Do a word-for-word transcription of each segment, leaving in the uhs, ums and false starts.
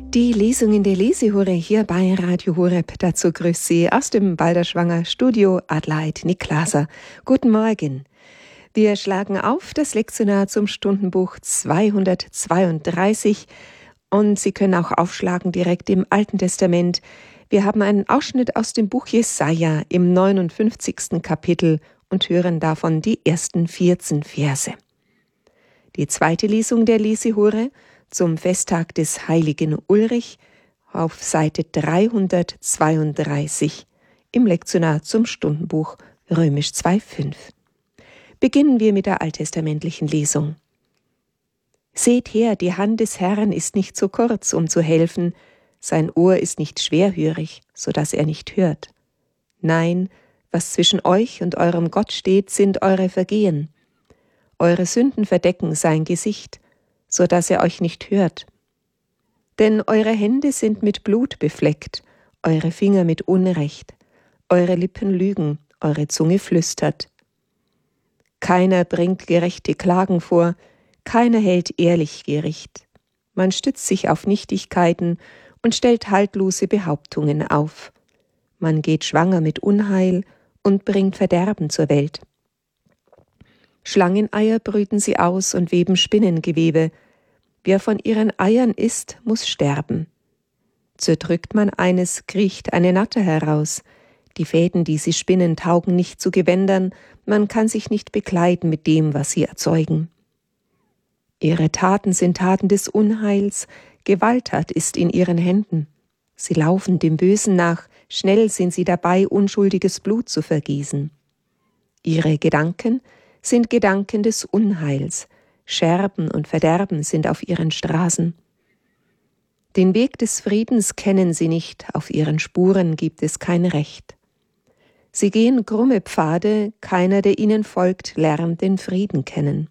Die Lesung in der Lesehure hier bei Radio Horeb. Dazu grüßt Sie aus dem Balderschwanger Studio Adelheid Niklaser. Guten Morgen. Wir schlagen auf das Lektionar zum Stundenbuch zweihundertzweiunddreißig und Sie können auch aufschlagen direkt im Alten Testament. Wir haben einen Ausschnitt aus dem Buch Jesaja im neunundfünfzigsten Kapitel und hören davon die ersten vierzehn Verse. Die zweite Lesung der Lesehure zum Festtag des heiligen Ulrich auf Seite dreihundertzweiunddreißig im Lektionar zum Stundenbuch Römisch zwei Komma fünf. Beginnen wir mit der alttestamentlichen Lesung. Seht her, die Hand des Herrn ist nicht so kurz, um zu helfen, sein Ohr ist nicht schwerhörig, so dass er nicht hört. Nein, was zwischen euch und eurem Gott steht, sind eure Vergehen. Eure Sünden verdecken sein Gesicht, so dass er euch nicht hört. Denn eure Hände sind mit Blut befleckt, eure Finger mit Unrecht, eure Lippen lügen, eure Zunge flüstert. Keiner bringt gerechte Klagen vor, keiner hält ehrlich Gericht. Man stützt sich auf Nichtigkeiten und stellt haltlose Behauptungen auf. Man geht schwanger mit Unheil und bringt Verderben zur Welt. Schlangeneier brüten sie aus und weben Spinnengewebe. Wer von ihren Eiern isst, muss sterben. Zerdrückt man eines, kriecht eine Natter heraus. Die Fäden, die sie spinnen, taugen nicht zu Gewändern. Man kann sich nicht bekleiden mit dem, was sie erzeugen. Ihre Taten sind Taten des Unheils. Gewalttat ist in ihren Händen. Sie laufen dem Bösen nach. Schnell sind sie dabei, unschuldiges Blut zu vergießen. Ihre Gedanken sind Gedanken des Unheils. Scherben und Verderben sind auf ihren Straßen. Den Weg des Friedens kennen sie nicht, auf ihren Spuren gibt es kein Recht. Sie gehen krumme Pfade, keiner, der ihnen folgt, lernt den Frieden kennen.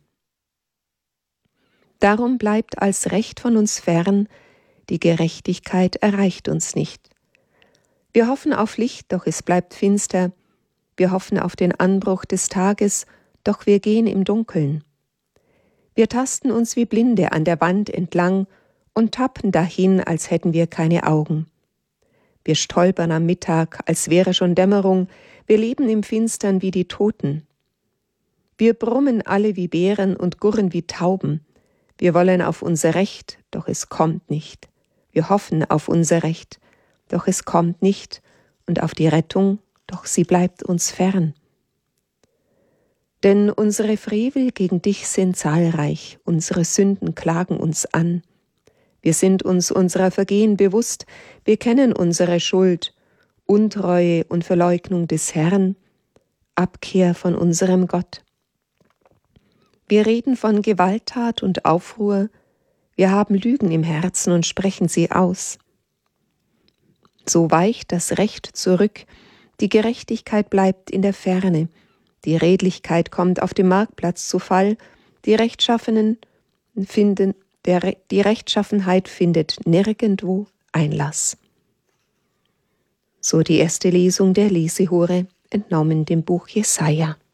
Darum bleibt als Recht von uns fern, die Gerechtigkeit erreicht uns nicht. Wir hoffen auf Licht, doch es bleibt finster. Wir hoffen auf den Anbruch des Tages, doch wir gehen im Dunkeln. Wir tasten uns wie Blinde an der Wand entlang und tappen dahin, als hätten wir keine Augen. Wir stolpern am Mittag, als wäre schon Dämmerung, wir leben im Finstern wie die Toten. Wir brummen alle wie Bären und gurren wie Tauben. Wir wollen auf unser Recht, doch es kommt nicht. Wir hoffen auf unser Recht, doch es kommt nicht, und auf die Rettung, doch sie bleibt uns fern. Denn unsere Frevel gegen dich sind zahlreich, unsere Sünden klagen uns an. Wir sind uns unserer Vergehen bewusst, wir kennen unsere Schuld, Untreue und Verleugnung des Herrn, Abkehr von unserem Gott. Wir reden von Gewalttat und Aufruhr, wir haben Lügen im Herzen und sprechen sie aus. So weicht das Recht zurück, die Gerechtigkeit bleibt in der Ferne, die Redlichkeit kommt auf dem Marktplatz zu Fall, die Rechtschaffenen finden, der, die Rechtschaffenheit findet nirgendwo Einlass. So die erste Lesung der Lesehure, entnommen dem Buch Jesaja.